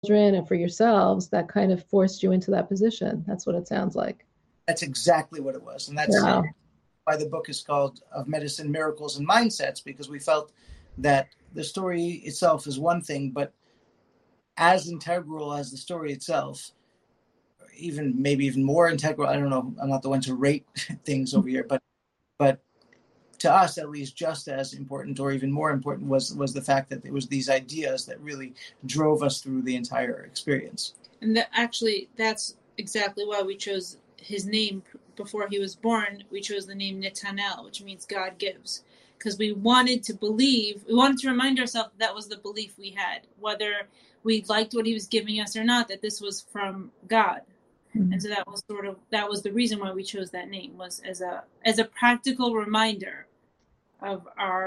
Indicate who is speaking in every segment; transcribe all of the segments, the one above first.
Speaker 1: children and for yourselves that kind of forced you into that position. That's what it sounds like.
Speaker 2: That's exactly what it was. And that's
Speaker 1: Wow.
Speaker 2: why the book is called Of Medicine, Miracles, and Mindsets, because we felt that the story itself is one thing, but as integral as the story itself, maybe even more integral. I don't know. I'm not the one to rate things over here, but to us, at least, just as important or even more important was the fact that it was these ideas that really drove us through the entire experience.
Speaker 3: And that's exactly why we chose his name before he was born. We chose the name Netanel, which means God gives, because we wanted to remind ourselves that was the belief we had, whether we liked what he was giving us or not, that this was from God. Mm-hmm. And so that was the reason why we chose that name, was as a practical reminder of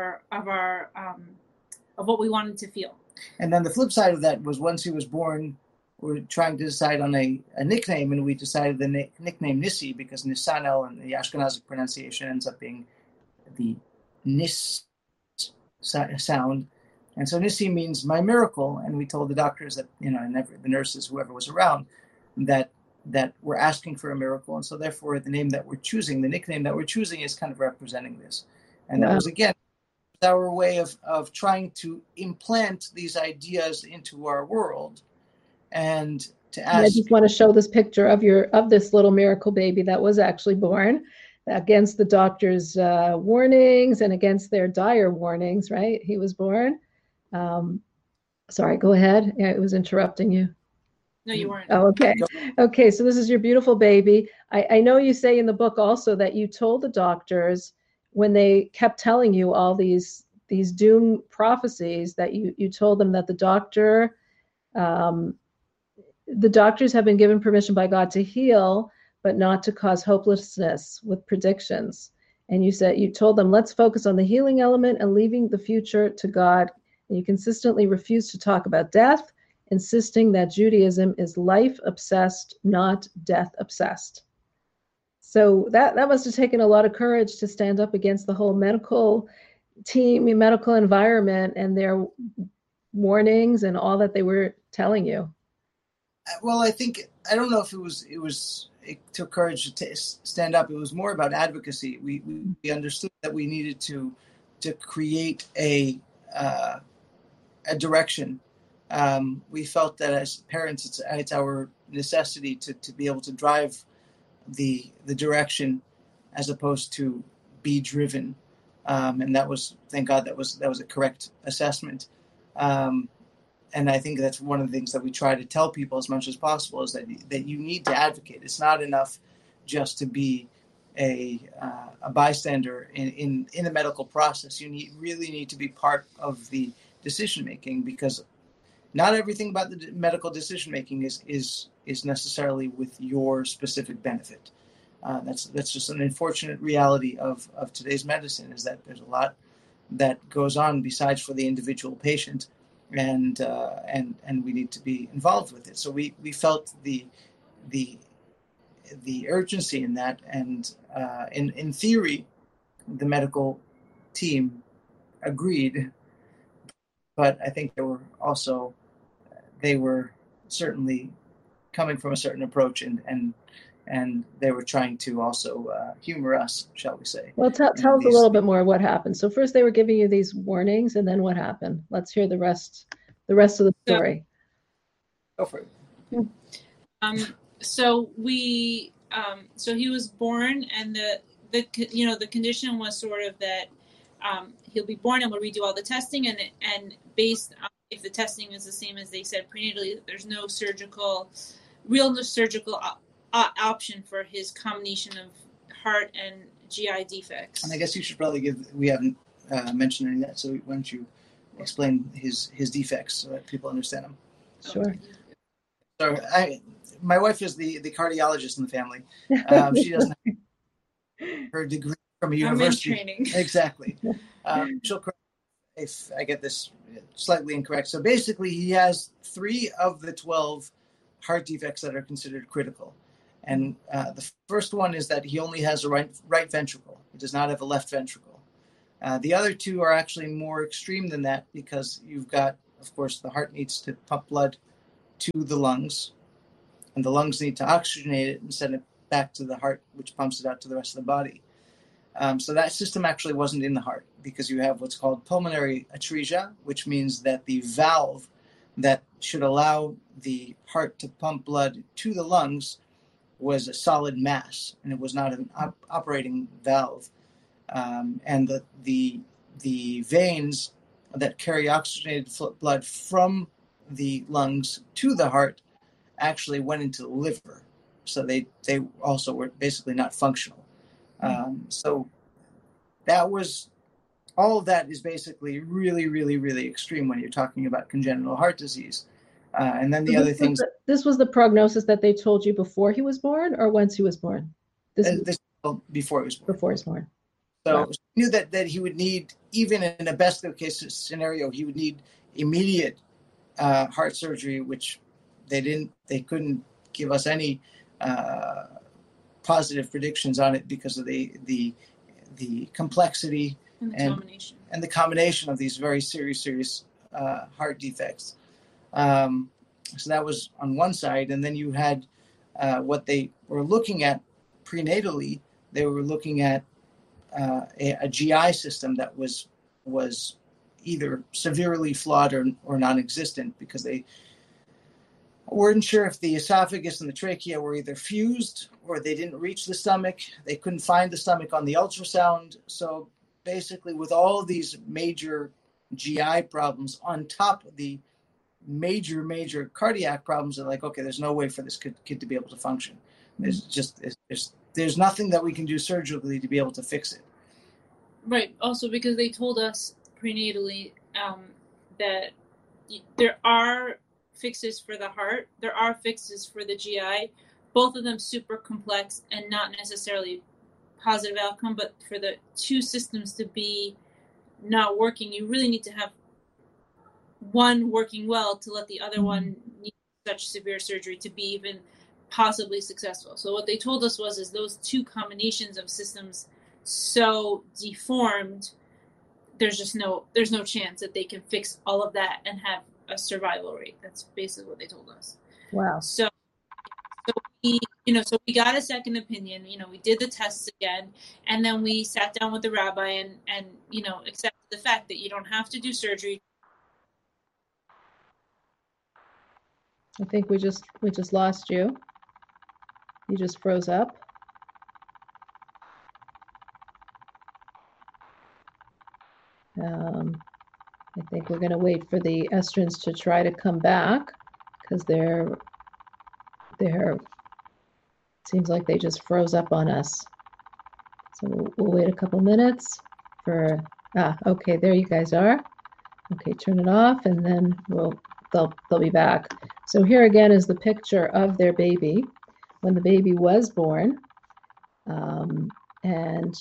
Speaker 3: what we wanted to feel.
Speaker 2: And then the flip side of that was, once he was born, we were trying to decide on a nickname, and we decided the nickname Nissi, because Nisanel in the Ashkenazic pronunciation ends up being the Nis sound. And so Nissi means my miracle. And we told the doctors that, and the nurses, whoever was around, that we're asking for a miracle. And so therefore the nickname that we're choosing is kind of representing this. And that was, again, our way of trying to implant these ideas into our world. And to ask,
Speaker 1: I just want to show this picture of this little miracle baby that was actually born against the doctor's warnings and against their dire warnings, right? He was born. Sorry, go ahead. Yeah, it was interrupting you.
Speaker 3: No, you weren't.
Speaker 1: Oh, okay. Okay, so this is your beautiful baby. I know you say in the book also that you told the doctors, when they kept telling you all these doom prophecies, that you told them that the doctors have been given permission by God to heal, but not to cause hopelessness with predictions. And you told them, let's focus on the healing element and leaving the future to God. And you consistently refused to talk about death, insisting that Judaism is life-obsessed, not death-obsessed. So that must have taken a lot of courage to stand up against the whole medical team, medical environment, and their warnings and all that they were telling you.
Speaker 2: Well, I don't know if it took courage to stand up. It was more about advocacy. We understood that we needed to create a direction. We felt that as parents, it's our necessity to be able to drive the direction as opposed to be driven. And that was, thank God, that was a correct assessment. And I think that's one of the things that we try to tell people as much as possible, is that you need to advocate. It's not enough just to be a bystander in the medical process. You really need to be part of the decision making, because not everything about the medical decision making is necessarily with your specific benefit. That's just an unfortunate reality of today's medicine, is that there's a lot that goes on besides for the individual patient. And we need to be involved with it. So we felt the urgency in that, and in theory, the medical team agreed, but I think they were certainly coming from a certain approach, and they were trying to also humor us, shall we say.
Speaker 1: Well, tell us a little bit more of what happened. So first they were giving you these warnings, and then what happened? Let's hear the rest of the story.
Speaker 2: Go for it.
Speaker 3: So he was born, and the condition was sort of that he'll be born and we'll redo all the testing, and based on if the testing is the same as they said prenatally, there's no surgical option for his combination of heart and GI defects.
Speaker 2: And I guess you should probably we haven't mentioned any of that, so why don't you explain his defects so that people understand them?
Speaker 1: Sure.
Speaker 2: So my wife is the cardiologist in the family. She doesn't have her degree from a university.
Speaker 3: I'm in training.
Speaker 2: Exactly. She'll correct if I get this slightly incorrect. So basically, he has 3 of the 12 heart defects that are considered critical. And the first one is that he only has a right ventricle. He does not have a left ventricle. The other 2 are actually more extreme than that, because you've got, of course, the heart needs to pump blood to the lungs, and the lungs need to oxygenate it and send it back to the heart, which pumps it out to the rest of the body. So that system actually wasn't in the heart, because you have what's called pulmonary atresia, which means that the valve that should allow the heart to pump blood to the lungs was a solid mass, and it was not an operating valve. And the veins that carry oxygenated blood from the lungs to the heart actually went into the liver. So they also were basically not functional. So that was, all of that is basically really, really, really extreme when you're talking about congenital heart disease. And then the other things.
Speaker 1: This was the prognosis that they told you before he was born, or once he was born?
Speaker 2: This before he was born.
Speaker 1: Before he was born.
Speaker 2: So
Speaker 1: Wow.
Speaker 2: he knew that he would need, even in a best of case scenario, he would need immediate heart surgery, which they couldn't give us any positive predictions on it because of the complexity and the combination of these very serious heart defects. So that was on one side, and then you had what they were looking at prenatally. They were looking at a GI system that was either severely flawed or non-existent, because they weren't sure if the esophagus and the trachea were either fused or they didn't reach the stomach. They couldn't find the stomach on the ultrasound. So basically, with all of these major GI problems on top of the major cardiac problems, they're like, okay, there's no way for this kid to be able to function. There's nothing that we can do surgically to be able to fix it.
Speaker 3: Right. Also, because they told us prenatally that there are fixes for the heart, there are fixes for the GI, both of them super complex and not necessarily positive outcome, but for the two systems to be not working, you really need to have one working well to let the other one need such severe surgery to be even possibly successful. So what they told us is those two combinations of systems so deformed, there's no chance that they can fix all of that and have a survival rate. That's basically what they told us.
Speaker 1: Wow.
Speaker 3: So we got a second opinion. We did the tests again, and then we sat down with the rabbi and accepted the fact that you don't have to do surgery.
Speaker 1: I think we just lost you. You just froze up. I think we're going to wait for the estrins to try to come back, because they're seems like they just froze up on us. So we'll wait a couple minutes for, okay, there you guys are. Okay, turn it off, and then they'll be back. So here again is the picture of their baby when the baby was born. And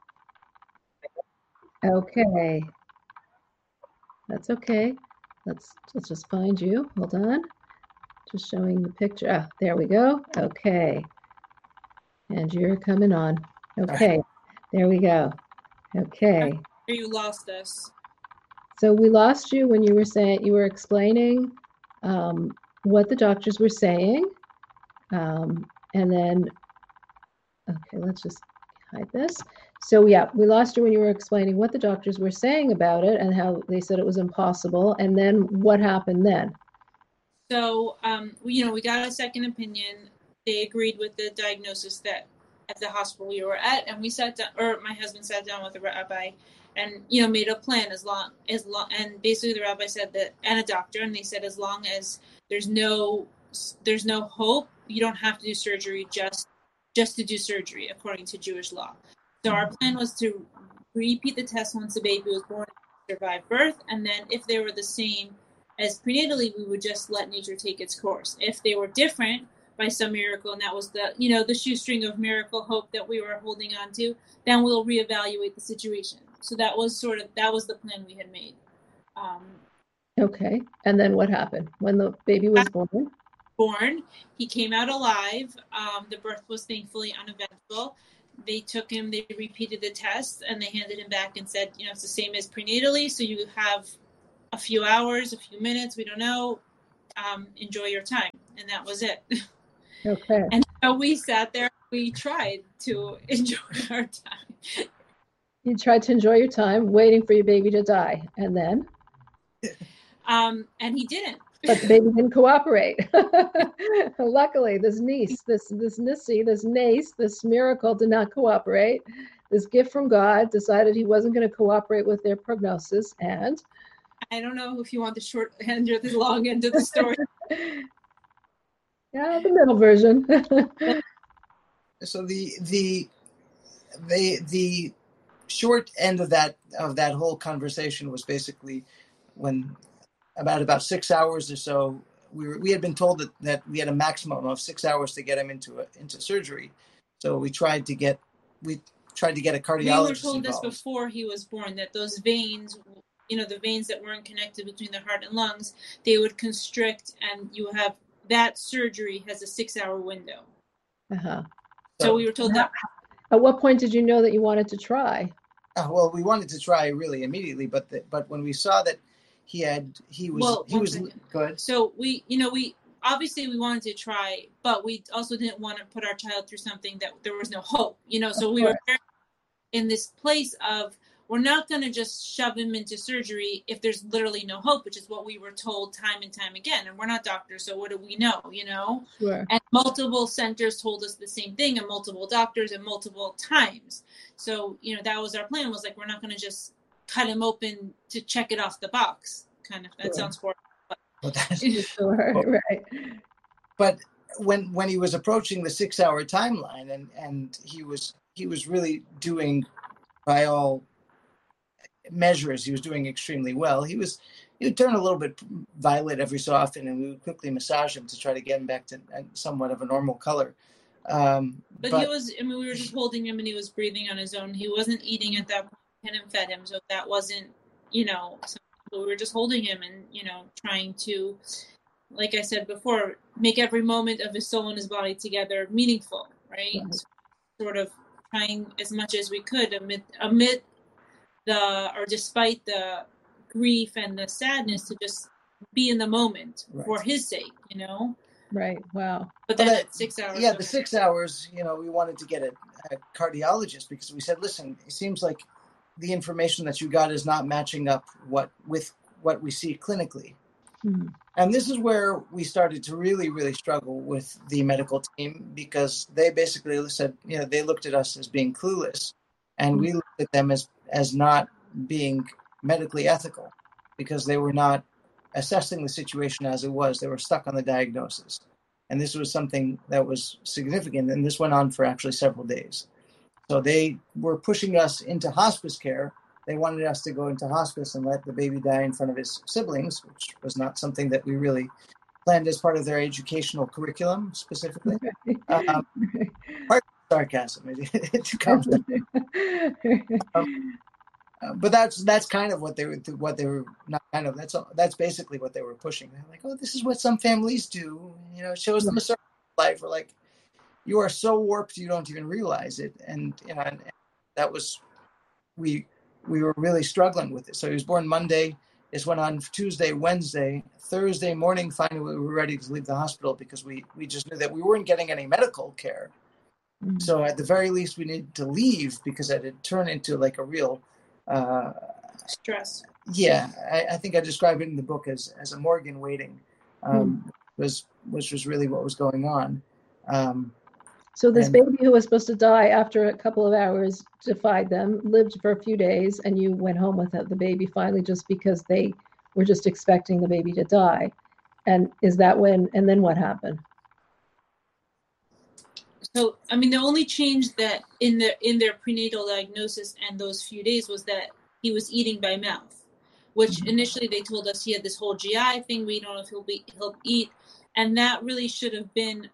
Speaker 1: okay, that's okay. Let's just find you. Hold on. Just showing the picture. There we go. Okay. And you're coming on. Okay. There we go. Okay.
Speaker 3: You lost us.
Speaker 1: So we lost you when you were explaining what the doctors were saying. And then, okay, let's just hide this. So yeah, we lost you when you were explaining what the doctors were saying about it and how they said it was impossible. And then what happened then?
Speaker 3: So, we got a second opinion. They agreed with the diagnosis that at the hospital we were at, and we sat down, or my husband sat down with the rabbi and, made a plan as long, and basically the rabbi said that, and a doctor, and they said, as long as there's no hope, you don't have to do surgery just to do surgery according to Jewish law. So our plan was to repeat the test once the baby was born and survive birth, and then if they were the same as prenatally, we would just let nature take its course. If they were different by some miracle, and that was the shoestring of miracle hope that we were holding on to, then we'll reevaluate the situation. So that was the plan we had made.
Speaker 1: Okay, and then what happened when the baby was born?
Speaker 3: He came out alive. The birth was thankfully uneventful. They took him, they repeated the test, and they handed him back and said, it's the same as prenatally, so you have a few hours, a few minutes, we don't know, enjoy your time. And that was it.
Speaker 1: Okay.
Speaker 3: And so we sat there, we tried to enjoy our time.
Speaker 1: You tried to enjoy your time waiting for your baby to die. And then?
Speaker 3: And he didn't.
Speaker 1: But the baby didn't cooperate. Luckily, this miracle did not cooperate. This gift from God decided he wasn't going to cooperate with their prognosis. And?
Speaker 3: I don't know if you want the short end or the long end of the story.
Speaker 1: Yeah, the middle version.
Speaker 2: So the short end of that whole conversation was basically when about 6 hours or so we had been told that we had a maximum of 6 hours to get him into surgery. So we tried to get a cardiologist. We
Speaker 3: were told this before he was born, that those veins, the veins that weren't connected between the heart and lungs, they would constrict, and that surgery has a 6 hour window.
Speaker 1: Uh-huh.
Speaker 3: So we were told that.
Speaker 1: At what point did you know that you wanted to try?
Speaker 2: Well, we wanted to try really immediately, but when we saw that he was good.
Speaker 3: So we obviously we wanted to try, but we also didn't want to put our child through something that there was no hope, so we were in this place of, we're not going to just shove him into surgery if there's literally no hope, which is what we were told time and time again. And we're not doctors, so what do we know,
Speaker 1: Sure.
Speaker 3: And multiple centers told us the same thing, and multiple doctors and multiple times. So, that was our plan, was like, we're not going to just cut him open to check it off the box. Kind of, that sounds horrible.
Speaker 1: Sure, right.
Speaker 2: But when he was approaching the 6 hour timeline, and he was really doing, by all measures, he was doing extremely well. He would turn a little bit violet every so often, and we would quickly massage him to try to get him back to somewhat of a normal color.
Speaker 3: But he was, we were just holding him, and he was breathing on his own. He wasn't eating at that point. Hadn't fed him, so that wasn't, we were just holding him and, trying to, like I said before, make every moment of his soul and his body together meaningful, right? So sort of trying as much as we could amid despite the grief and the sadness, to just be in the moment for his sake,
Speaker 1: Right. Wow.
Speaker 3: But then at 6 hours.
Speaker 2: Yeah, the 6 hours, we wanted to get a cardiologist, because we said, listen, it seems like the information that you got is not matching up with what we see clinically.
Speaker 1: Mm-hmm.
Speaker 2: And this is where we started to really, really struggle with the medical team, because they basically said, they looked at us as being clueless, and we looked at them as not being medically ethical, because they were not assessing the situation as it was. They were stuck on the diagnosis. And this was something that was significant, and this went on for actually several days. So they were pushing us into hospice care. They wanted us to go into hospice and let the baby die in front of his siblings, which was not something that we really planned as part of their educational curriculum specifically. Part of sarcasm. It comes but that's kind of what they were not kind of, that's basically what they were pushing. They're like, oh, this is what some families do. It shows them a certain life. We're like, you are so warped you don't even realize it. And and that was, we were really struggling with it. So he was born Monday. This went on Tuesday, Wednesday, Thursday morning. Finally, we were ready to leave the hospital, because we just knew that we weren't getting any medical care. Mm-hmm. So at the very least, we needed to leave, because it had turned into like a real
Speaker 3: stress.
Speaker 2: Yeah, I think I described it in the book as a Morgan waiting, which was really what was going on.
Speaker 1: So this baby who was supposed to die after a couple of hours defied them, lived for a few days, and you went home with the baby finally, just because they were just expecting the baby to die. And then what happened?
Speaker 3: So, the only change that in their prenatal diagnosis and those few days was that he was eating by mouth, which initially they told us he had this whole GI thing. We don't know if he'll eat. And that really should have been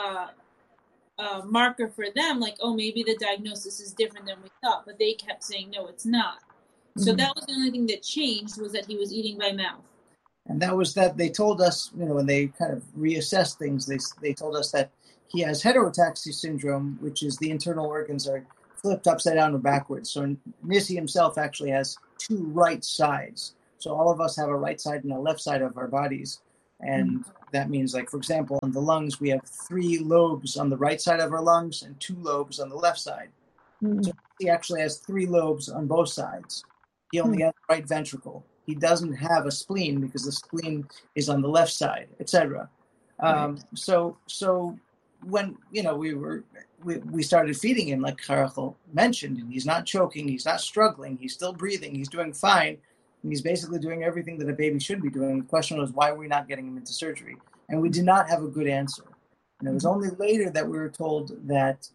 Speaker 3: a marker for them, like, oh, maybe the diagnosis is different than we thought, but they kept saying, no, it's not. So that was the only thing that changed, was that he was eating by mouth.
Speaker 2: And that was that they told us, when they kind of reassessed things, they told us that he has heterotaxy syndrome, which is the internal organs are flipped upside down or backwards. So Nissi himself actually has two right sides. So all of us have a right side and a left side of our bodies. And that means, like, for example, in the lungs, we have 3 lobes on the right side of our lungs and 2 lobes on the left side. So he actually has 3 lobes on both sides. He only has the right ventricle. He doesn't have a spleen because the spleen is on the left side, etc. So when we started feeding him, like Carachel mentioned, and he's not choking, he's not struggling, he's still breathing, he's doing fine, and he's basically doing everything that a baby should be doing. The question was, why were we not getting him into surgery? And we did not have a good answer. And it was only later that we were told that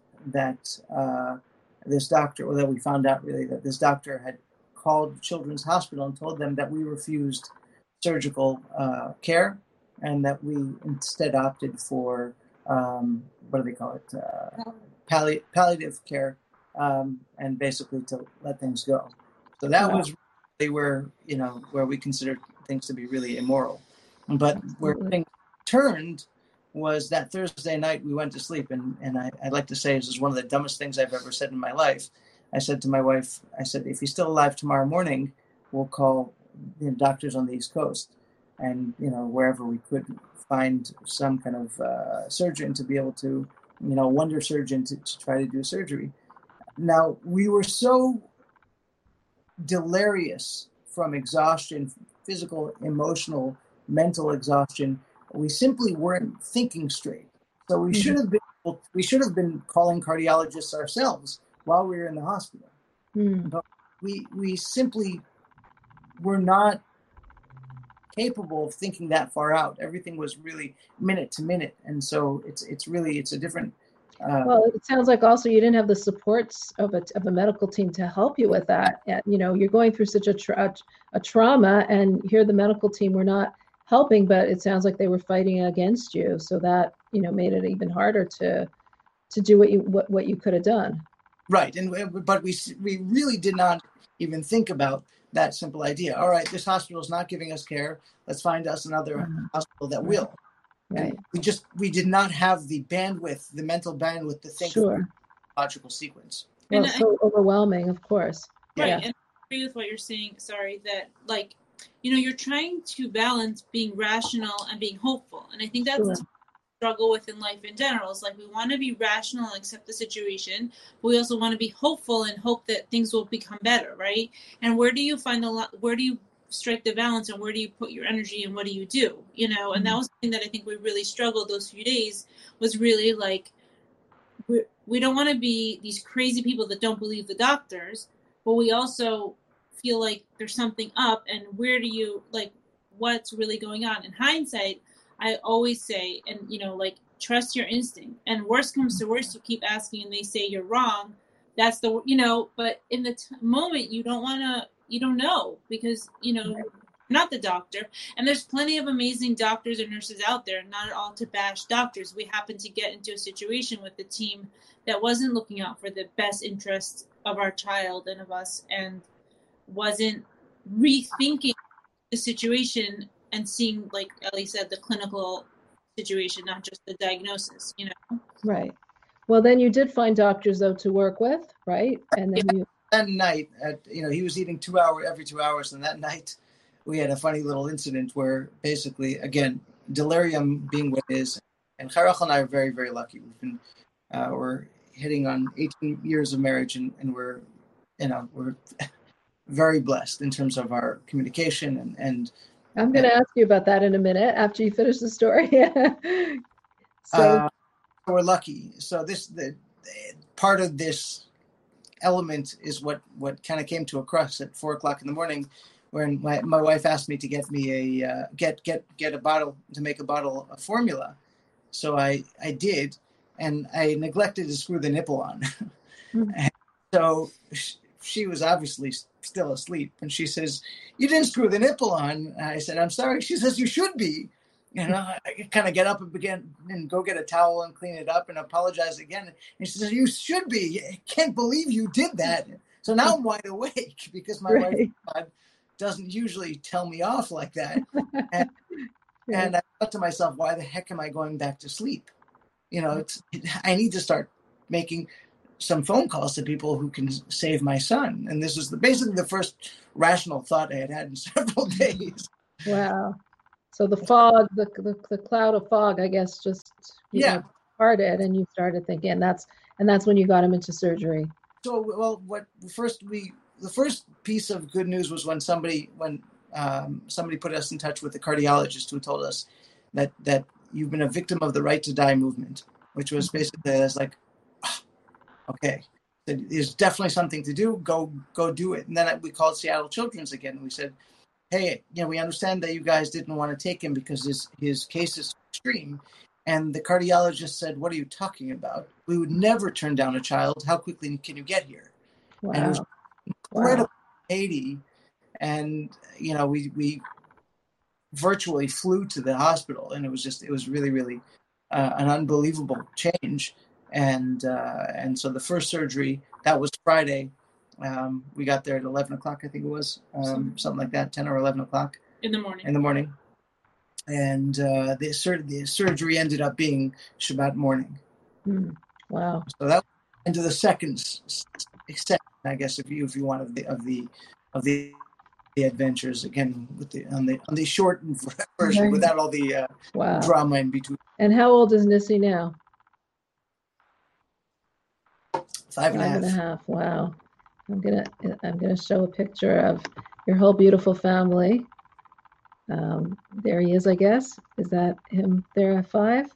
Speaker 2: this doctor, or that we found out really, that this doctor had called Children's Hospital and told them that we refused surgical care, and that we instead opted for what do they call it? Palliative care, and basically to let things go. So that was really where we considered things to be really immoral. But where things turned was that Thursday night we went to sleep, and I'd like to say this is one of the dumbest things I've ever said in my life. I said to my wife, if he's still alive tomorrow morning, we'll call doctors on the East Coast, and wherever we could find some kind of surgeon to be able to, wonder surgeon to try to do surgery. Now, we were so delirious from exhaustion, physical, emotional, mental exhaustion. We simply weren't thinking straight. So we should have been calling cardiologists ourselves while we were in the hospital. But we simply were not capable of thinking that far out. Everything was really minute to minute, and so it's a different.
Speaker 1: Well, it sounds like also you didn't have the supports of a medical team to help you with that. You're going through such a trauma, and here the medical team were not helping, but it sounds like they were fighting against you. So that made it even harder to do what you could have done. Right,
Speaker 2: but we really did not even think about that simple idea. All right, this hospital is not giving us care. Let's find us another hospital that will.
Speaker 1: Right.
Speaker 2: We did not have the bandwidth, the mental bandwidth to think of logical sequence.
Speaker 1: Well, it's so overwhelming, of course.
Speaker 3: Right, yeah. And I agree with what you're saying. Sorry, that you're trying to balance being rational and being hopeful, and I think that's the struggle with in life in general. Is like we want to be rational and accept the situation, but we also want to be hopeful and hope that things will become better, right? And where do you find where do you strike the balance, and where do you put your energy, and what do you do? And that was something that I think we really struggled those few days, was really like we don't want to be these crazy people that don't believe the doctors, but we also feel like there's something up, and where do you, what's really going on? In hindsight, I always say, and trust your instinct, and worst comes to worst, you keep asking and they say you're wrong. That's but in the moment you don't know, because you're not the doctor, and there's plenty of amazing doctors and nurses out there, not at all to bash doctors. We happened to get into a situation with the team that wasn't looking out for the best interests of our child and of us, and wasn't rethinking the situation and seeing, like Ellie said, the clinical situation, not just the diagnosis,
Speaker 1: Right. Well, then you did find doctors, though, to work with, right? And then
Speaker 2: that night, he was eating every 2 hours, and that night we had a funny little incident where basically, again, delirium being what it is, and Carachel and I are very, very lucky. We're hitting on 18 years of marriage, and we're very blessed in terms of our communication and
Speaker 1: I'm going to ask you about that in a minute after you finish the story.
Speaker 2: So we're lucky. So the part of this element is what kind of came to a crux at 4:00 in the morning, when my wife asked me to get me get a bottle, to make a bottle of formula. So I did, and I neglected to screw the nipple on. And so she was obviously still asleep, and she says, "You didn't screw the nipple on." And I said, "I'm sorry." She says, "You should be." I kind of get up and begin and go get a towel and clean it up and apologize again. And she says, "You should be. I can't believe you did that." So now I'm wide awake, because my wife doesn't usually tell me off like that. And I thought to myself, why the heck am I going back to sleep? I need to start making some phone calls to people who can save my son. And this is basically the first rational thought I had in several days.
Speaker 1: Wow. So the fog, the cloud of fog, I guess, just parted, and you started thinking that's when you got him into surgery.
Speaker 2: So, well, the first piece of good news was when somebody put us in touch with the cardiologist who told us that you've been a victim of the Right to Die movement, which was basically like, okay, there's definitely something to do. Go do it. And then we called Seattle Children's again, and we said, hey, we understand that you guys didn't want to take him because his case is extreme. And the cardiologist said, what are you talking about? We would never turn down a child. How quickly can you get here?
Speaker 1: Wow.
Speaker 2: And it was incredible, 80. And, we virtually flew to the hospital, and it was really, really an unbelievable change. And so the first surgery, that was Friday. We got there at 11 o'clock, I think it was, something like that, 10 or 11 o'clock.
Speaker 3: In the morning.
Speaker 2: And the surgery ended up being Shabbat morning.
Speaker 1: Wow!
Speaker 2: So that was into the second extent, I guess, if you want, of the adventures again on the short version, without all the drama in between.
Speaker 1: And how old is Nissi now?
Speaker 2: 5.5.
Speaker 1: Wow! I'm gonna show a picture of your whole beautiful family. There he is, I guess. Is that him there at 5?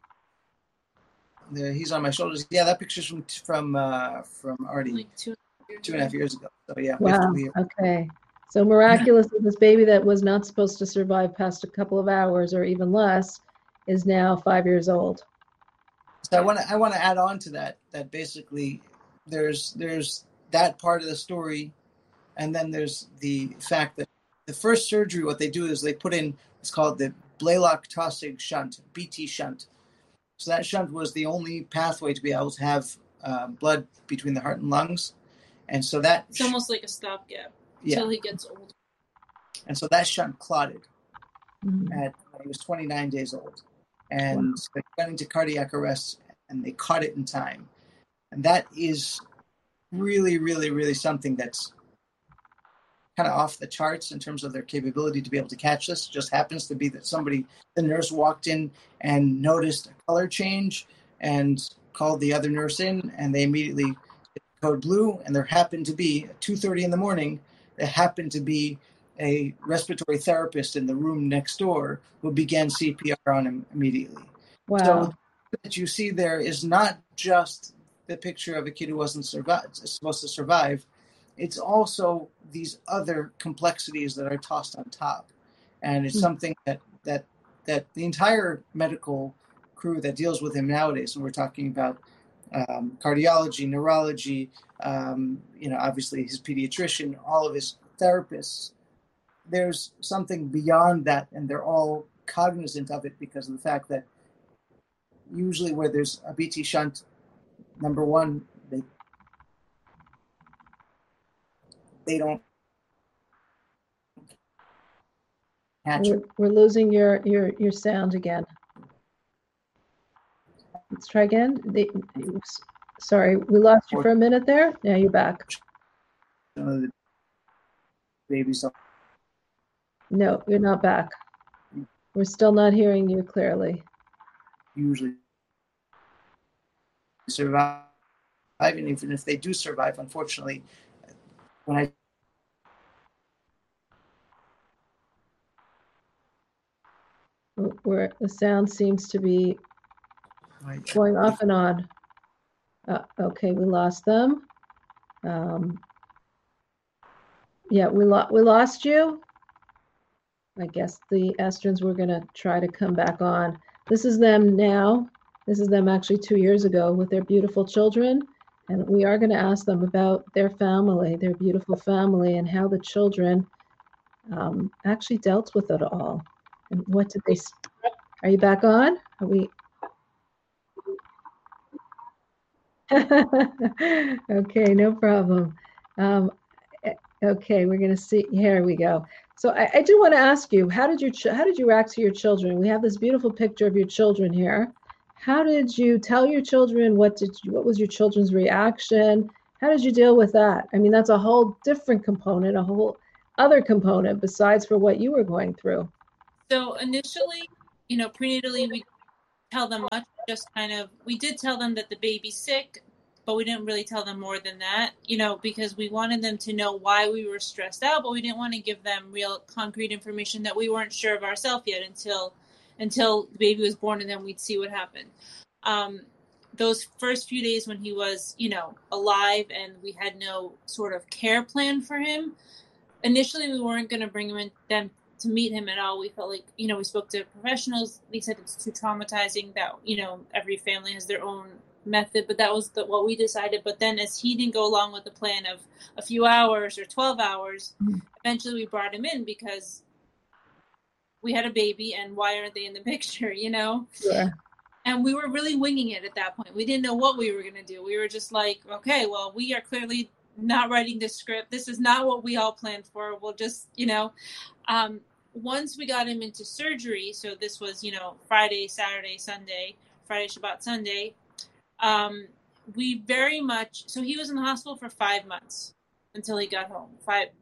Speaker 2: There, he's on my shoulders. Yeah, that picture's from already like 2.5 years ago. So yeah.
Speaker 1: Wow. Okay. So miraculously, this baby that was not supposed to survive past a couple of hours or even less is now 5 years old.
Speaker 2: So I want to add on to that basically there's that part of the story, and then there's the fact that the first surgery, what they do is they put in, it's called the Blalock-Taussig shunt, BT shunt. So that shunt was the only pathway to be able to have blood between the heart and lungs. And so
Speaker 3: it's almost like a stopgap until he gets old. And
Speaker 2: so that shunt clotted when he was 29 days old. And they went into cardiac arrest, and they caught it in time. And that is really, really, really something that's kind of off the charts in terms of their capability to be able to catch this. It just happens to be that the nurse walked in and noticed a color change and called the other nurse in, and they immediately code blue. And there happened to be at 2:30 in the morning, there happened to be a respiratory therapist in the room next door who began CPR on him immediately.
Speaker 1: Wow.
Speaker 2: So what you see there is not just the picture of a kid who wasn't supposed to survive. It's also these other complexities that are tossed on top. And it's something that the entire medical crew that deals with him nowadays, and we're talking about cardiology, neurology, obviously his pediatrician, all of his therapists, there's something beyond that, and they're all cognizant of it because of the fact that usually where there's a BT shunt, number one, they don't catch it.
Speaker 1: We're losing your sound again. Let's try again. Sorry, we lost you for a minute there. Now you're back.
Speaker 2: The babies.
Speaker 1: No, you're not back. We're still not hearing you clearly.
Speaker 2: Usually survive, and even if they do survive, unfortunately,
Speaker 1: where the sound seems to be going off and on. Okay, we lost them. Yeah, we lost you. I guess the Esterns were going to try to come back on. This is them now. This is them actually 2 years ago with their beautiful children. And we are going to ask them about their family, their beautiful family, and how the children actually dealt with it all. And what did they... Are you back on? Are we... Okay, no problem. Okay, we're going to see. Here we go. So I do want to ask you, how did you react to your children? We have this beautiful picture of your children here. How did you tell your children? What was your children's reaction? How did you deal with that? I mean, that's a whole different component, a whole other component besides for what you were going through.
Speaker 3: So initially, prenatally, we tell them much. Just we did tell them that the baby's sick, but we didn't really tell them more than that, because we wanted them to know why we were stressed out, but we didn't want to give them real concrete information that we weren't sure of ourselves yet until the baby was born, and then we'd see what happened. Those first few days when he was, alive and we had no sort of care plan for him, initially we weren't going to bring them to meet him at all. We felt like, we spoke to professionals. They said it's too traumatizing, that, every family has their own method, but that was what we decided. But then as he didn't go along with the plan of a few hours or 12 hours, eventually we brought him in because we had a baby and why aren't they in the picture,
Speaker 1: Yeah.
Speaker 3: And we were really winging it at that point. We didn't know what we were going to do. We were just like, okay, well, we are clearly not writing this script. This is not what we all planned for. We'll just, once we got him into surgery, so this was, Friday, Saturday, Sunday, Friday, Shabbat, Sunday, we very much, so he was in the hospital for 5 months until he got home.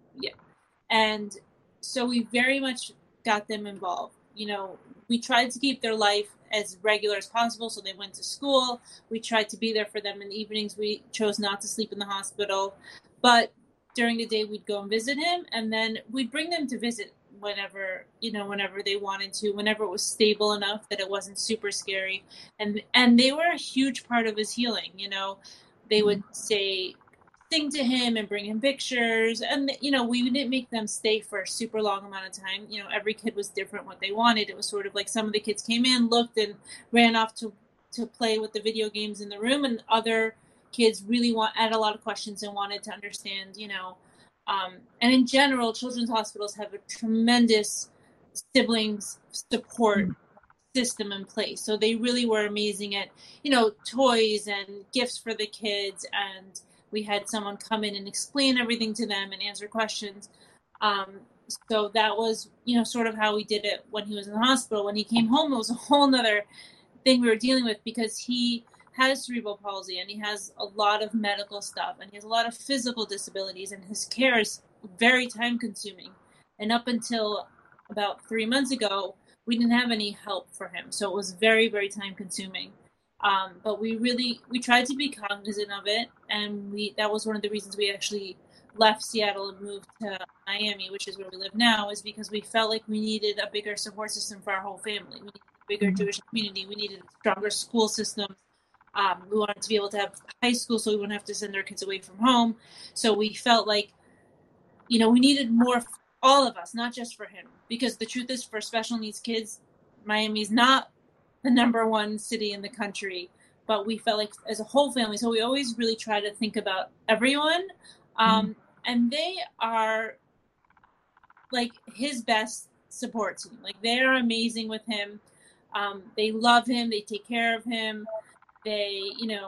Speaker 3: And so we very much got them involved. We tried to keep their life as regular as possible. So they went to school. We tried to be there for them in the evenings. We chose not to sleep in the hospital, but during the day we'd go and visit him, and then we'd bring them to visit whenever they wanted to, whenever it was stable enough that it wasn't super scary. And they were a huge part of his healing. They would sing to him and bring him pictures, and we didn't make them stay for a super long amount of time. Every kid was different what they wanted. It was sort of like some of the kids came in, looked, and ran off to play with the video games in the room, and other kids really had a lot of questions and wanted to understand, and in general, children's hospitals have a tremendous siblings support system in place. So they really were amazing at, toys and gifts for the kids, and we had someone come in and explain everything to them and answer questions. So that was, sort of how we did it when he was in the hospital. When he came home, it was a whole nother thing we were dealing with, because he has cerebral palsy and he has a lot of medical stuff and he has a lot of physical disabilities, and his care is very time consuming. And up until about 3 months ago, we didn't have any help for him. So it was very, very time consuming. But we tried to be cognizant of it, and that was one of the reasons we actually left Seattle and moved to Miami, which is where we live now, is because we felt like we needed a bigger support system for our whole family. We needed a bigger Jewish community. We needed stronger school systems. We wanted to be able to have high school so we wouldn't have to send our kids away from home. So we felt like, we needed more for all of us, not just for him, because the truth is, for special needs kids, Miami's not the number one city in the country, but we felt like as a whole family. So we always really try to think about everyone. And they are like his best support team. Like, they are amazing with him. They love him. They take care of him. They,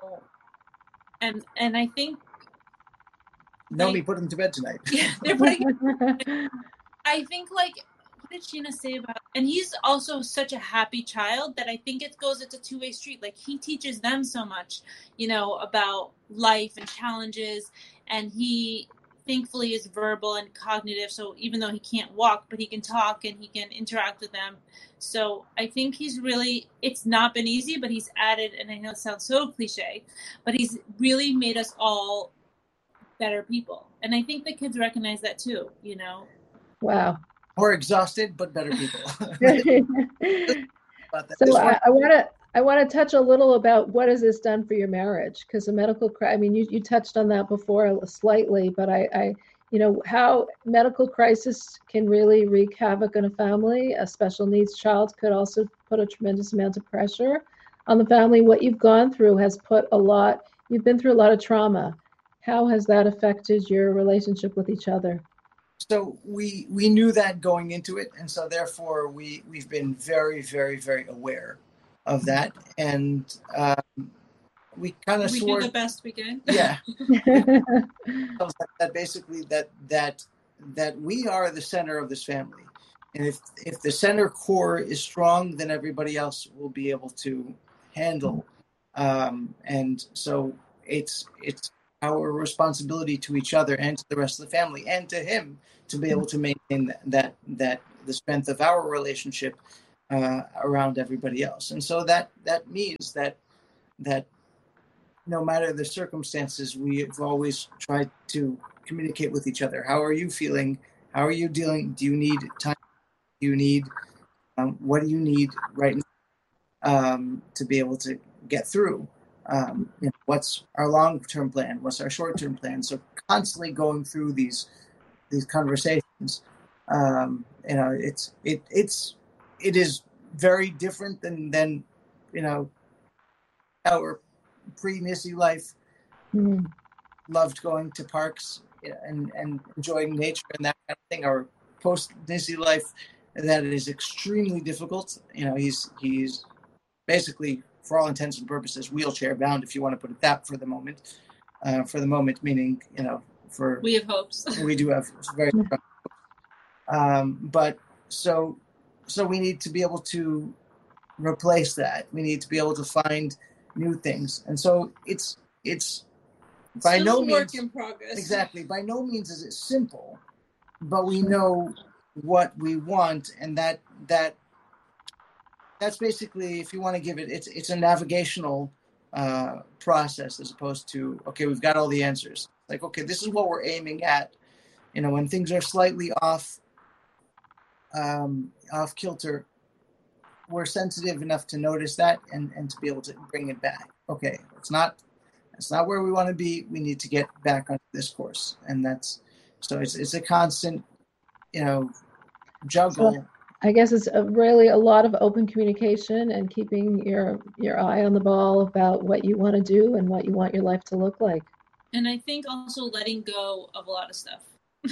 Speaker 3: and I think.
Speaker 2: Nomi put him to bed tonight.
Speaker 3: Yeah, they're putting. I think, what did Sheena say about? And he's also such a happy child that I think it's a two-way street. Like, he teaches them so much, about life and challenges, and he thankfully is verbal and cognitive. So even though he can't walk, but he can talk and he can interact with them. So I think it's not been easy, but he's added, and I know it sounds so cliche, but he's really made us all better people. And I think the kids recognize that too,
Speaker 1: Wow.
Speaker 2: More exhausted, but better people.
Speaker 1: So I want to touch a little about what has this done for your marriage, because the medical, you touched on that before slightly, but how medical crisis can really wreak havoc on a family. A special needs child could also put a tremendous amount of pressure on the family. What you've gone through has you've been through a lot of trauma. How has that affected your relationship with each other?
Speaker 2: So we knew that going into it, and so therefore we've been very, very, very aware of that, and we kind of
Speaker 3: do the best we can.
Speaker 2: Yeah, that basically that we are the center of this family, and if the center core is strong, then everybody else will be able to handle, and so it's our responsibility to each other and to the rest of the family and to him to be able to maintain that the strength of our relationship around everybody else. And so that means that no matter the circumstances, we've always tried to communicate with each other. How are you feeling? How are you dealing? Do you need time? Do you need what do you need right now to be able to get through? What's our long-term plan? What's our short-term plan? So constantly going through these conversations. It is very different than our pre-Nisi life. Loved going to parks and enjoying nature and that kind of thing. Our post-Nisi life, that is extremely difficult. He's basically, for all intents and purposes, wheelchair bound, if you want to put it that for the moment. Meaning,
Speaker 3: we have hopes.
Speaker 2: We do have very strong hopes. But so we need to be able to replace that. We need to be able to find new things. And so it's by
Speaker 3: still
Speaker 2: no
Speaker 3: a work
Speaker 2: means
Speaker 3: in progress.
Speaker 2: Exactly. By no means is it simple, but we know what we want, and that's basically, if you want to give it, it's a navigational process, as opposed to, okay, we've got all the answers. Like, okay, this is what we're aiming at. When things are slightly off kilter, we're sensitive enough to notice that and to be able to bring it back. Okay, it's not where we want to be. We need to get back on this course, and it's a constant, juggle.
Speaker 1: So I guess it's really a lot of open communication and keeping your eye on the ball about what you want to do and what you want your life to look like.
Speaker 3: And I think also letting go of a lot of stuff.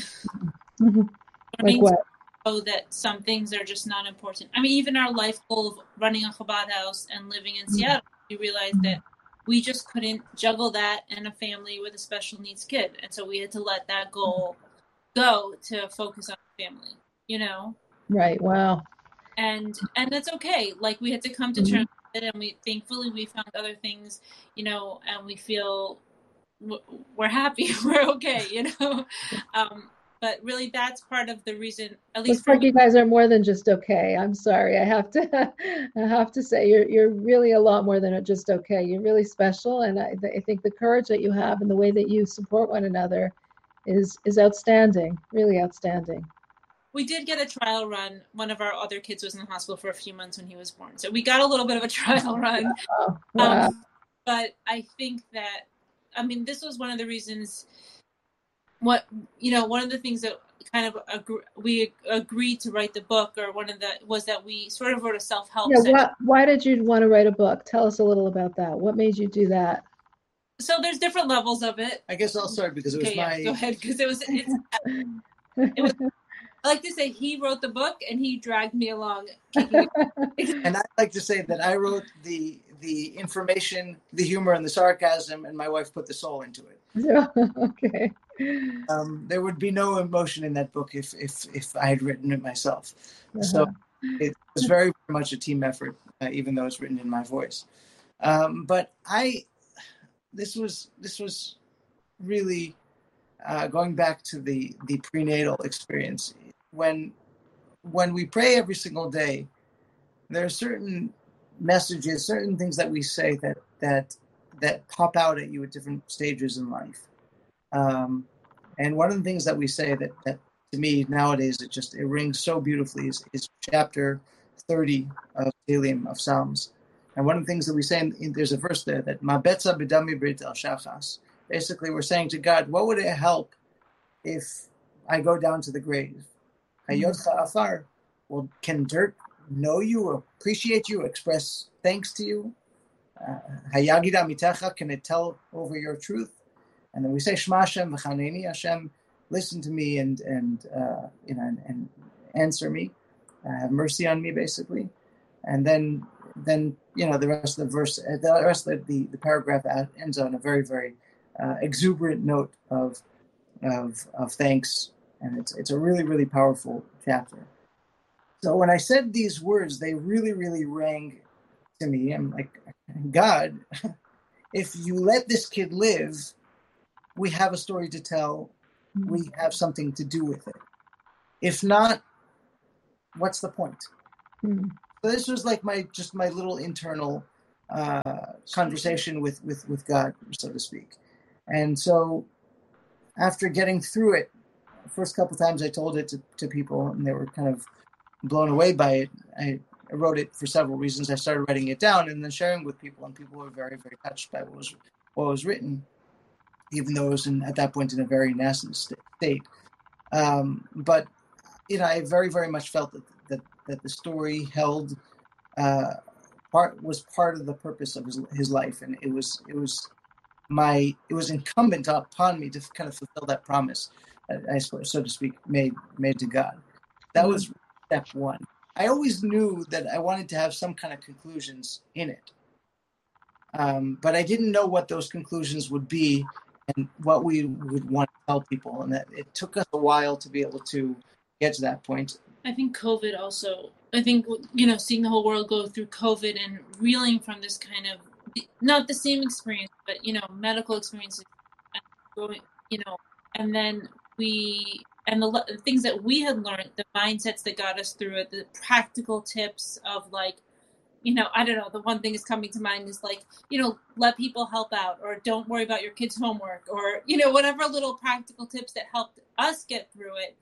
Speaker 1: Like what?
Speaker 3: Know that some things are just not important. I mean, even our life goal of running a Chabad house and living in Seattle, we realized that we just couldn't juggle that and a family with a special needs kid. And so we had to let that goal go to focus on family,
Speaker 1: Right. Wow.
Speaker 3: And that's okay. Like, we had to come to terms with it, and thankfully we found other things, and we feel we're happy, we're okay, but really that's part of the reason, at least
Speaker 1: looks like you guys are more than just okay. I'm sorry, I have to say you're really a lot more than just okay. You're really special, and I think the courage that you have and the way that you support one another is outstanding, really outstanding.
Speaker 3: We did get a trial run. One of our other kids was in the hospital for a few months when he was born, so we got a little bit of a trial run.
Speaker 1: Wow.
Speaker 3: But I think that, this was one of the reasons. One of the things that kind of we agreed to write the book, or was that we sort of wrote a self-help section.
Speaker 1: Why did you want to write a book? Tell us a little about that. What made you do that?
Speaker 3: So there's different levels of it.
Speaker 2: I guess I'll start because it was
Speaker 3: go ahead, because it was. I like to say he wrote the book and he dragged me along.
Speaker 2: And I like to say that I wrote the information, the humor, and the sarcasm, and my wife put the soul into it.
Speaker 1: Okay.
Speaker 2: There would be no emotion in that book if I had written it myself. So it was very, very much a team effort, even though it's written in my voice. But this was really going back to the prenatal experience. When we pray every single day, there are certain messages, certain things that we say that pop out at you at different stages in life. And one of the things that we say that to me nowadays it rings so beautifully is chapter 30 of Tehillim, of Psalms. And one of the things that we say, there's a verse there that Ma betza b'dami brit el shachas. Basically, we're saying to God, what would it help if I go down to the grave? Hayotcha afar. Well, can dirt know you, appreciate you, express thanks to you? Hayagida mitecha, can it tell over your truth? And then we say Shema Hashem v'chaneni, Hashem, listen to me and answer me, have mercy on me, basically. And then the rest of the verse, the rest of the paragraph ends on a very, very exuberant note of thanks, and it's a really, really powerful chapter. So when I said these words, they really, really rang to me. I'm like, God, if you let this kid live, we have a story to tell. We have something to do with it. If not, what's the point?
Speaker 1: Mm.
Speaker 2: So this was like my little internal conversation with God, so to speak. And so after getting through it, the first couple times I told it to people, and they were kind of blown away by it. I wrote it for several reasons. I started writing it down and then sharing with people, and people were very, very touched by what was written, even though it was at that point in a very nasty state. But I very, very much felt that the story held was part of the purpose of his life, and it was incumbent upon me to kind of fulfill that promise, I suppose, so to speak, made to God. That was step one. I always knew that I wanted to have some kind of conclusions in it, but I didn't know what those conclusions would be and what we would want to tell people, and that it took us a while to be able to get to that point.
Speaker 3: I think COVID also, seeing the whole world go through COVID and reeling from this kind of, not the same experience, but, medical experiences, and then the things that we had learned, the mindsets that got us through it, the practical tips of like, I don't know, the one thing is coming to mind is like, let people help out, or don't worry about your kids' homework, or, whatever little practical tips that helped us get through it.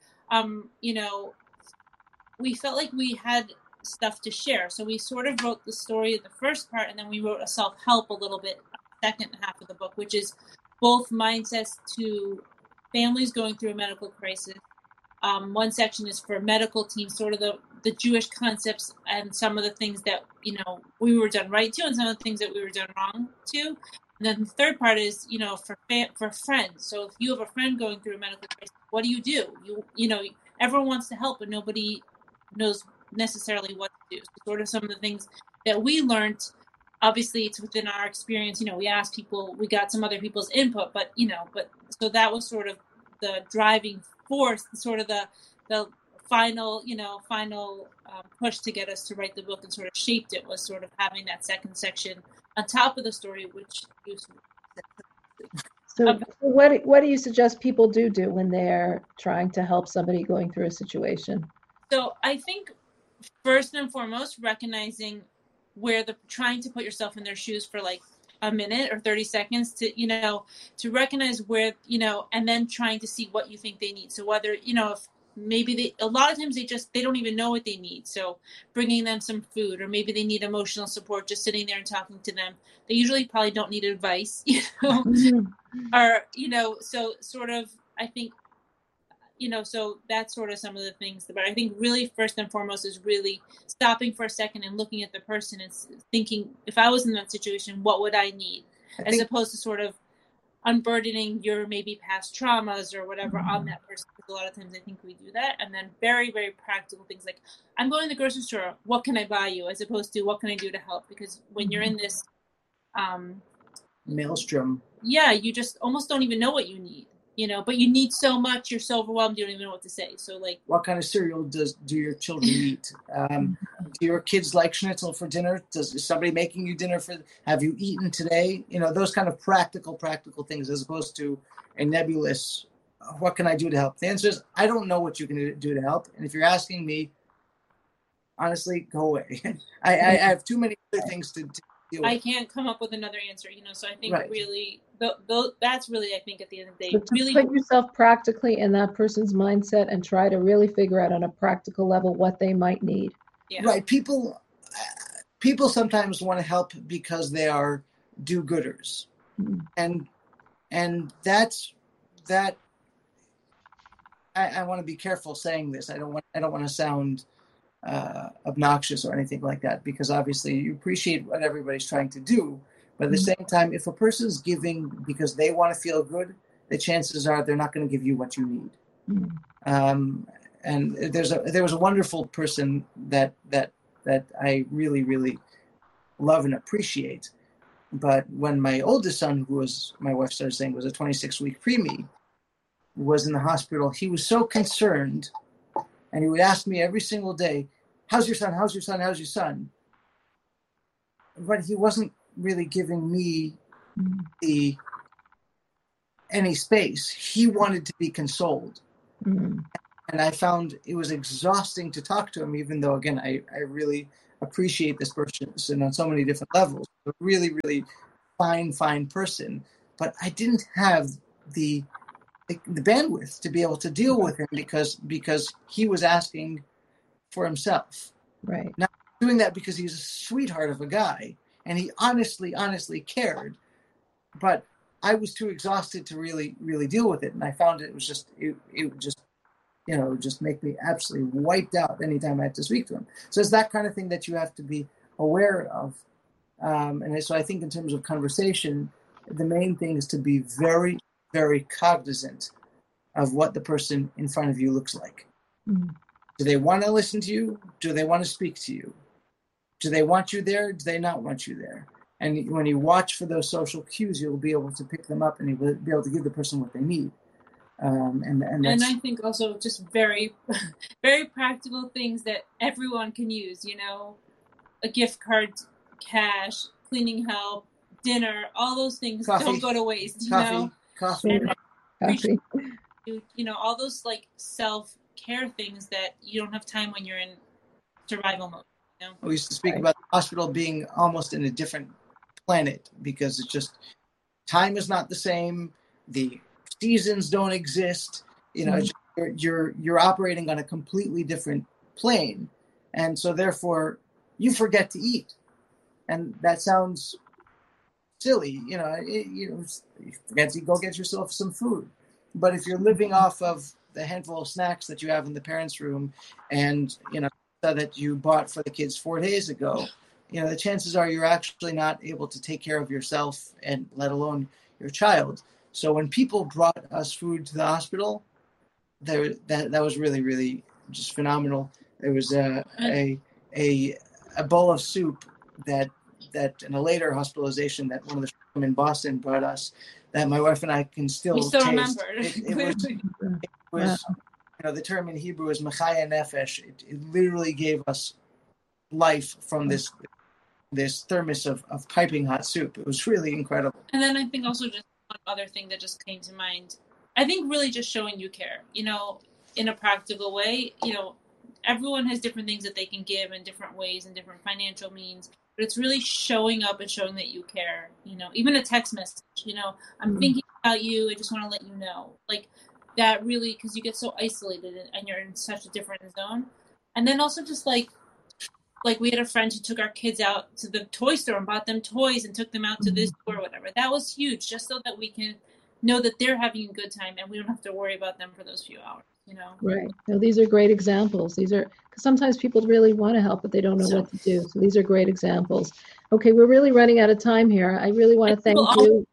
Speaker 3: We felt like we had stuff to share. So we sort of wrote the story of the first part, and then we wrote a self-help a little bit, second half of the book, which is both mindsets to families going through a medical crisis. One section is for medical teams, sort of the Jewish concepts and some of the things that, we were done right to, and some of the things that we were done wrong to. And then the third part is, for friends. So if you have a friend going through a medical crisis, what do? Everyone wants to help, but nobody knows necessarily what to do. So sort of some of the things that we learned, obviously it's within our experience, we asked people, we got some other people's input, but so that was sort of the driving force, sort of the final push to get us to write the book, and sort of shaped it, was sort of having that second section on top of the story, which
Speaker 1: So what do you suggest people do when they're trying to help somebody going through a situation?
Speaker 3: So I think first and foremost, recognizing where trying to put yourself in their shoes for like a minute or 30 seconds to recognize where, and then trying to see what you think they need. So whether, if maybe a lot of times they don't even know what they need. So bringing them some food, or maybe they need emotional support, just sitting there and talking to them. They usually probably don't need advice, or, so sort of, I think, so that's sort of some of the things. But I think really first and foremost is really stopping for a second and looking at the person and thinking, if I was in that situation, what would I need? As opposed to sort of unburdening your maybe past traumas or whatever on that person. Because a lot of times I think we do that. And then very, very practical things like, I'm going to the grocery store, what can I buy you? As opposed to, what can I do to help? Because when you're in this
Speaker 2: maelstrom,
Speaker 3: you just almost don't even know what you need. But you need so much, you're so overwhelmed, you don't even know what to say. So like,
Speaker 2: what kind of cereal do your children eat? Do your kids like schnitzel for dinner? Is somebody making you dinner have you eaten today? Those kind of practical things, as opposed to a nebulous, what can I do to help? The answer is, I don't know what you can do to help. And if you're asking me, honestly, go away. I have too many other things to deal with.
Speaker 3: I can't come up with another answer, so I think really, that's really, I think at the end of the day,
Speaker 1: So to
Speaker 3: really
Speaker 1: put yourself practically in that person's mindset and try to really figure out on a practical level what they might need.
Speaker 3: Yeah.
Speaker 2: Right. People sometimes want to help because they are do-gooders. Mm-hmm. And that's that. I want to be careful saying this. I don't want to sound obnoxious or anything like that, because obviously you appreciate what everybody's trying to do. But at the same time, if a person's giving because they want to feel good, the chances are they're not going to give you what you need. And there was a wonderful person that I really, really love and appreciate. But when my oldest son, who was, my wife started saying, was a 26-week preemie, was in the hospital, he was so concerned, and he would ask me every single day, how's your son? How's your son? How's your son? But he wasn't really giving me any space. He wanted to be consoled. And And I found it was exhausting to talk to him, even though, again, I really appreciate this person on so many different levels. A really, really fine person. But I didn't have the bandwidth to be able to deal with him because he was asking for himself.
Speaker 1: Right.
Speaker 2: Not doing that because he's a sweetheart of a guy and he honestly cared. But I was too exhausted to really, really deal with it. And I found it would just make me absolutely wiped out anytime I had to speak to him. So it's that kind of thing that you have to be aware of. And so I think in terms of conversation, the main thing is to be very, very cognizant of what the person in front of you looks like.
Speaker 1: Mm-hmm.
Speaker 2: Do they want to listen to you? Do they want to speak to you? Do they want you there? Do they not want you there? And when you watch for those social cues, you'll be able to pick them up and you'll be able to give the person what they need. And
Speaker 3: I think also just very, very practical things that everyone can use, a gift card, cash, cleaning help, dinner, all those things don't go to waste,
Speaker 2: Coffee.
Speaker 3: All those like self-care things that you don't have time when you're in survival mode.
Speaker 2: We used to speak about the hospital being almost in a different planet because it's just time is not the same. The seasons don't exist. You're operating on a completely different plane, and so therefore you forget to eat. And that sounds silly, you forget to go get yourself some food. But if you're living off of the handful of snacks that you have in the parents' room, and that you bought for the kids 4 days ago, the chances are you're actually not able to take care of yourself and let alone your child. So when people brought us food to the hospital, that was really, really just phenomenal. There was a bowl of soup that in a later hospitalization that one of the women in Boston brought us, that my wife and I can still taste.
Speaker 3: Remember.
Speaker 2: It was the term in Hebrew is mechaya nefesh. It literally gave us life from this thermos of piping hot soup. It was really incredible.
Speaker 3: And then I think also just one other thing that just came to mind, I think really just showing you care, in a practical way. Everyone has different things that they can give in different ways and different financial means, but it's really showing up and showing that you care, even a text message, I'm thinking about you. I just want to let you know, like that really, because you get so isolated and you're in such a different zone. And then also just like we had a friend who took our kids out to the toy store and bought them toys and took them out to this store or whatever. That was huge, just so that we can know that they're having a good time and we don't have to worry about them for those few hours,
Speaker 1: Right. No, these are great examples. These are, because sometimes people really want to help, but they don't know what to do. So these are great examples. Okay, we're really running out of time here. I really want to thank you.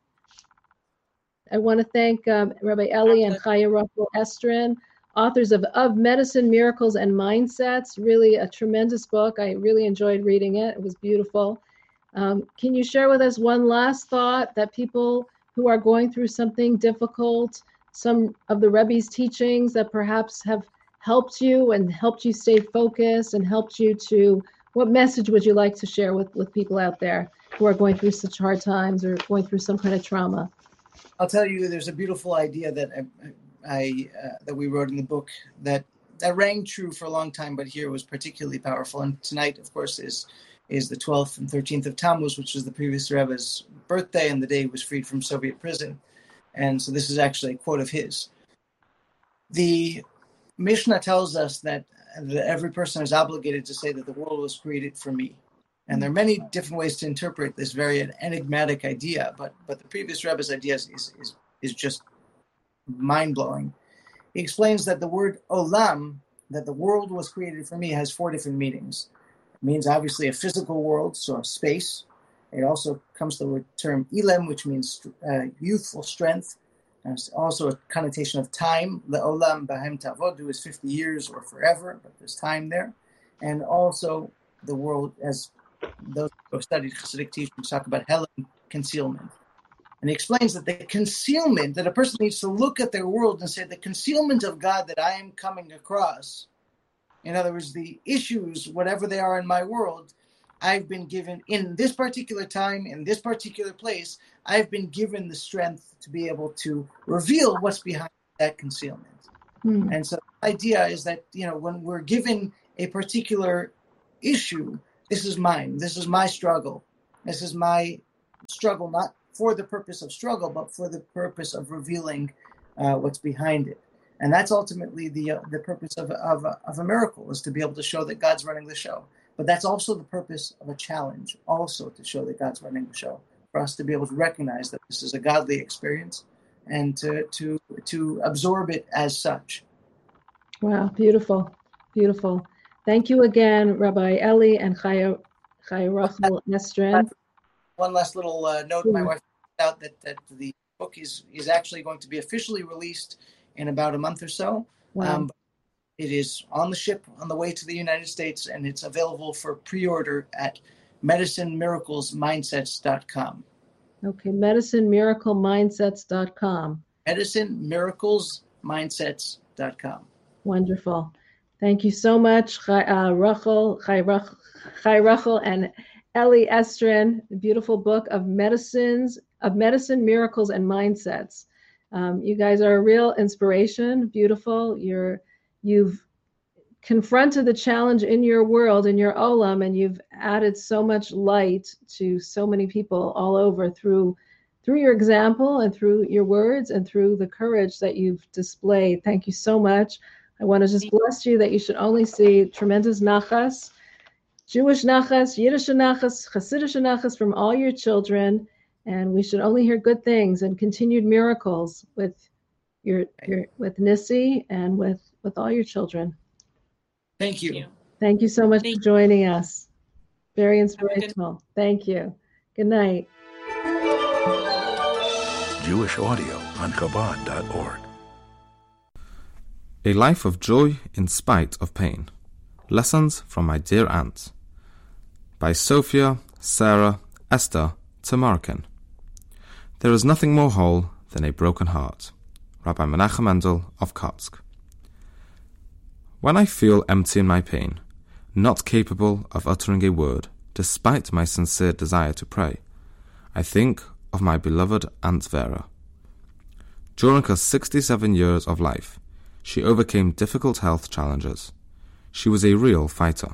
Speaker 1: I want to thank Rabbi Eli and Chaya Russell Estrin, authors of Medicine, Miracles, and Mindsets. Really a tremendous book. I really enjoyed reading it. It was beautiful. Can you share with us one last thought that people who are going through something difficult, some of the Rebbe's teachings that perhaps have helped you and helped you stay focused and helped you to, what message would you like to share with people out there who are going through such hard times or going through some kind of trauma?
Speaker 2: I'll tell you, there's a beautiful idea that that we wrote in the book that rang true for a long time, but here was particularly powerful. And tonight, of course, is the 12th and 13th of Tammuz, which was the previous Rebbe's birthday, and the day he was freed from Soviet prison. And so this is actually a quote of his. The Mishnah tells us that every person is obligated to say that the world was created for me. And there are many different ways to interpret this very enigmatic idea, but the previous Rebbe's idea is just mind-blowing. He explains that the word olam, that the world was created for me, has 4 different meanings. It means obviously a physical world, so a space. It also comes to the term ilem, which means youthful strength. And it's also a connotation of time. Le'olam b'hem tavodu is 50 years or forever, but there's time there. And also the world, as those who have studied Hasidic teachings talk about Helen, concealment. And he explains that the concealment, that a person needs to look at their world and say, the concealment of God that I am coming across, in other words, the issues, whatever they are in my world, I've been given, in this particular time, in this particular place, I've been given the strength to be able to reveal what's behind that concealment. And so idea is that, when we're given a particular issue, this is mine, this is my struggle, not for the purpose of struggle, but for the purpose of revealing what's behind it. And that's ultimately the purpose of a miracle, is to be able to show that God's running the show. But that's also the purpose of a challenge, also to show that God's running the show, for us to be able to recognize that this is a godly experience and to absorb it as such.
Speaker 1: Wow, beautiful, beautiful. Thank you again, Rabbi Eli and Chaya Rachel Estrin.
Speaker 2: One last little note. My wife found out that the book is actually going to be officially released in about a month or so.
Speaker 1: Wow.
Speaker 2: It is on the ship on the way to the United States, and it's available for pre-order at medicinemiraclesmindsets.com.
Speaker 1: Okay, medicinemiraclemindsets.com.
Speaker 2: Medicinemiraclesmindsets.com.
Speaker 1: Wonderful. Thank you so much, Chai Rachel and Eli Estrin. The beautiful book of medicine, miracles, and mindsets. You guys are a real inspiration. Beautiful. You've confronted the challenge in your world, in your olam, and you've added so much light to so many people all over through your example and through your words and through the courage that you've displayed. Thank you so much. I want to just bless you that you should only see tremendous nachas, Jewish nachas, Yiddish nachas, Hasidic nachas from all your children, and we should only hear good things and continued miracles with with Nissi and with all your children.
Speaker 2: Thank you.
Speaker 1: Thank you so much for joining us. Very inspirational. Thank you. Good night.
Speaker 4: Jewish audio on Chabad.org.
Speaker 5: A life of joy in spite of pain. Lessons from my dear aunt. By Sophia, Sarah, Esther, Tamarkin. There is nothing more whole than a broken heart. Rabbi Menachem Mendel of Kotsk. When I feel empty in my pain, not capable of uttering a word, despite my sincere desire to pray, I think of my beloved Aunt Vera. During her 67 years of life, she overcame difficult health challenges. She was a real fighter.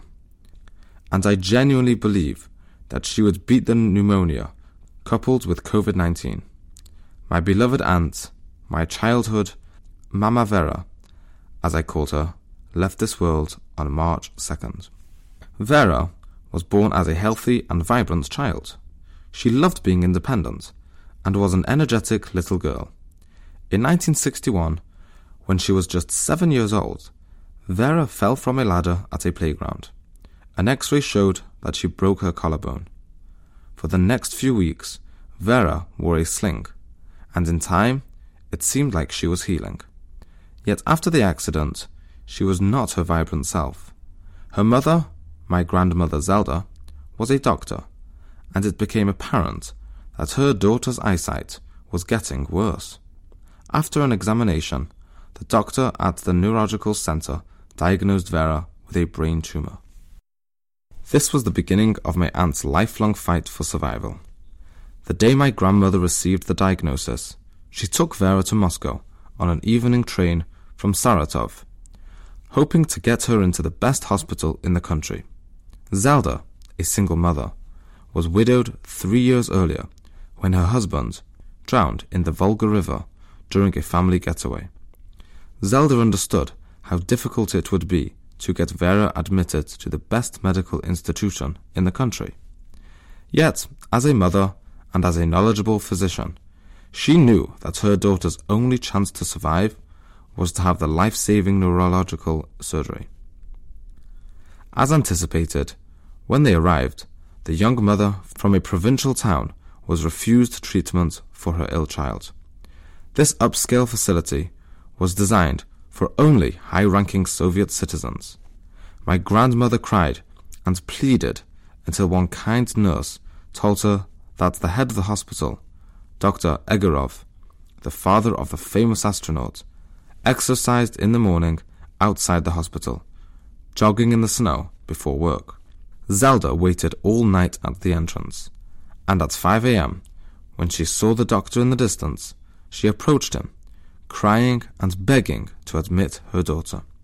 Speaker 5: And I genuinely believe that she would beat the pneumonia coupled with COVID-19. My beloved aunt, my childhood, Mama Vera, as I called her, left this world on March 2nd. Vera was born as a healthy and vibrant child. She loved being independent and was an energetic little girl. In 1961, when she was just 7 years old, Vera fell from a ladder at a playground. An X-ray showed that she broke her collarbone. For the next few weeks, Vera wore a sling, and in time, it seemed like she was healing. Yet after the accident, she was not her vibrant self. Her mother, my grandmother Zelda, was a doctor, and it became apparent that her daughter's eyesight was getting worse. After an examination, the doctor at the neurological center diagnosed Vera with a brain tumor. This was the beginning of my aunt's lifelong fight for survival. The day my grandmother received the diagnosis, she took Vera to Moscow on an evening train from Saratov, hoping to get her into the best hospital in the country. Zelda, a single mother, was widowed 3 years earlier when her husband drowned in the Volga River during a family getaway. Zelda understood how difficult it would be to get Vera admitted to the best medical institution in the country. Yet, as a mother and as a knowledgeable physician, she knew that her daughter's only chance to survive was to have the life-saving neurological surgery. As anticipated, when they arrived, the young mother from a provincial town was refused treatment for her ill child. This upscale facility was designed for only high-ranking Soviet citizens. My grandmother cried and pleaded until one kind nurse told her that the head of the hospital, Dr. Egorov, the father of the famous astronaut, exercised in the morning outside the hospital, jogging in the snow before work. Zelda waited all night at the entrance, and at 5 a.m., when she saw the doctor in the distance, she approached him, crying and begging to admit her daughter.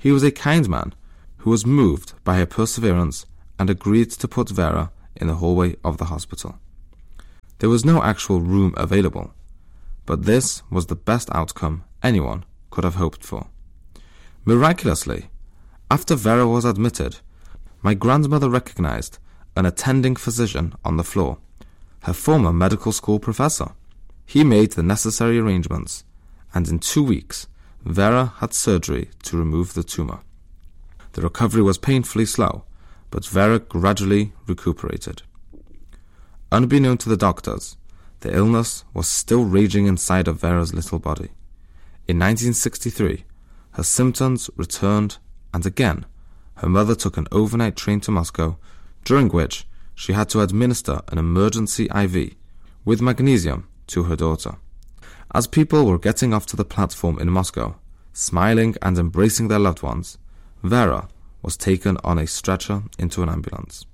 Speaker 5: He was a kind man who was moved by her perseverance and agreed to put Vera in the hallway of the hospital. There was no actual room available, but this was the best outcome anyone could have hoped for. Miraculously, after Vera was admitted, my grandmother recognized an attending physician on the floor, her former medical school professor. He made the necessary arrangements, and in 2 weeks, Vera had surgery to remove the tumor. The recovery was painfully slow, but Vera gradually recuperated. Unbeknown to the doctors, the illness was still raging inside of Vera's little body. In 1963, her symptoms returned, and again, her mother took an overnight train to Moscow, during which she had to administer an emergency IV with magnesium to her daughter. As people were getting off to the platform in Moscow, smiling and embracing their loved ones, Vera was taken on a stretcher into an ambulance.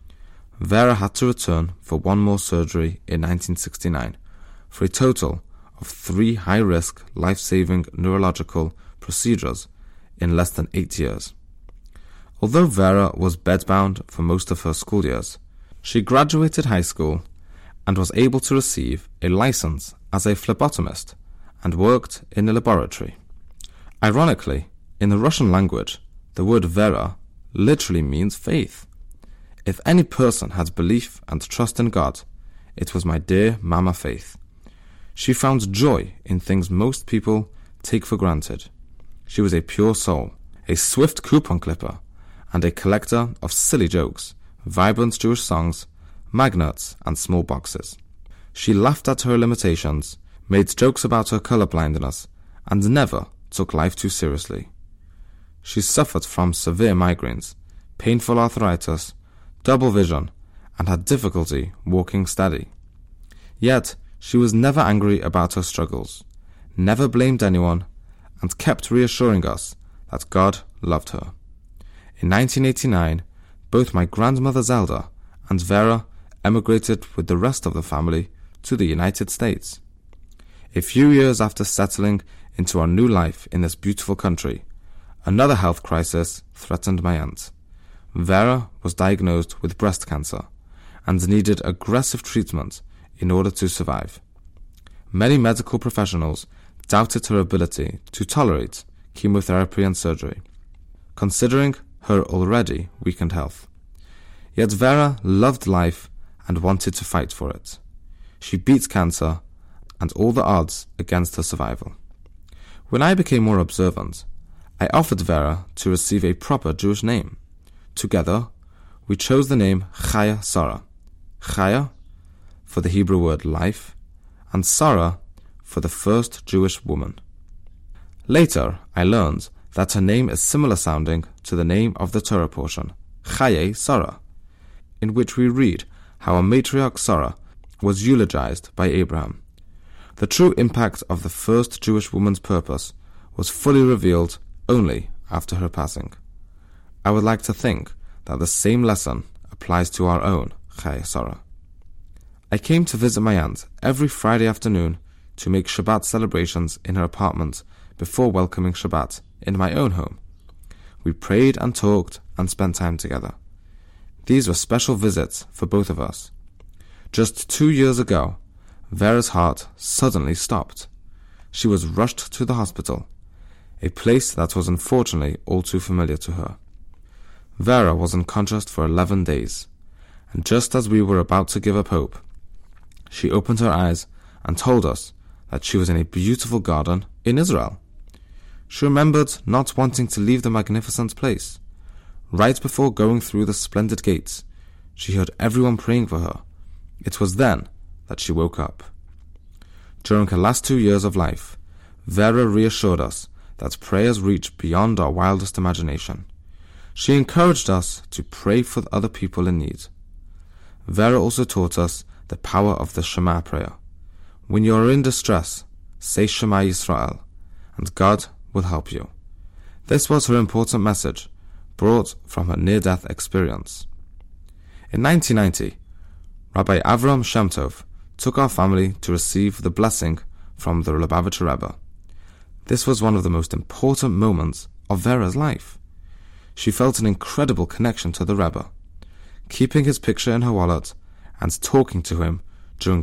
Speaker 5: Vera had to return for one more surgery in 1969, for a total of 3 high-risk, life-saving neurological procedures in less than 8 years. Although Vera was bedbound for most of her school years, she graduated high school and was able to receive a license as a phlebotomist and worked in a laboratory. Ironically, in the Russian language, the word Vera literally means faith. If any person had belief and trust in God, it was my dear Mama Faith. She found joy in things most people take for granted. She was a pure soul, a swift coupon clipper, and a collector of silly jokes, vibrant Jewish songs, magnets, and small boxes. She laughed at her limitations, made jokes about her colorblindness, and never took life too seriously. She suffered from severe migraines, painful arthritis, double vision, and had difficulty walking steady. Yet, she was never angry about her struggles, never blamed anyone, and kept reassuring us that God loved her. In 1989, both my grandmother Zelda and Vera emigrated with the rest of the family to the United States. A few years after settling into our new life in this beautiful country, another health crisis threatened my aunt. Vera was diagnosed with breast cancer and needed aggressive treatment in order to survive. Many medical professionals doubted her ability to tolerate chemotherapy and surgery, considering her already weakened health. Yet Vera loved life and wanted to fight for it. She beat cancer and all the odds against her survival. When I became more observant, I offered Vera to receive a proper Jewish name. Together, we chose the name Chaya Sarah. Chaya for the Hebrew word life, and Sarah for the first Jewish woman. Later, I learned that her name is similar sounding to the name of the Torah portion, Chaye Sarah, in which we read how a matriarch Sarah was eulogized by Abraham. The true impact of the first Jewish woman's purpose was fully revealed only after her passing. I would like to think that the same lesson applies to our own Chaye Sarah. I came to visit my aunt every Friday afternoon to make Shabbat celebrations in her apartment before welcoming Shabbat in my own home. We prayed and talked and spent time together. These were special visits for both of us. Just 2 years ago, Vera's heart suddenly stopped. She was rushed to the hospital, a place that was unfortunately all too familiar to her. Vera was unconscious for 11 days, and just as we were about to give up hope, she opened her eyes and told us that she was in a beautiful garden in Israel. She remembered not wanting to leave the magnificent place. Right before going through the splendid gates, she heard everyone praying for her. It was then that she woke up. During her last 2 years of life, Vera reassured us that prayers reach beyond our wildest imagination. She encouraged us to pray for other people in need. Vera also taught us the power of the Shema prayer. When you are in distress, say Shema Yisrael, and God will help you. This was her important message, brought from her near-death experience. In 1990, Rabbi Avram Shem Tov took our family to receive the blessing from the Lubavitcher Rebbe. This was one of the most important moments of Vera's life. She felt an incredible connection to the Rebbe. Keeping his picture in her wallet and talking to him